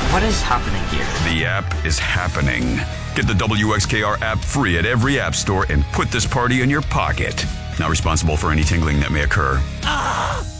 What is happening here? The app is happening. Get the WXKR app free at every app store and put this party in your pocket. Not responsible for any tingling that may occur.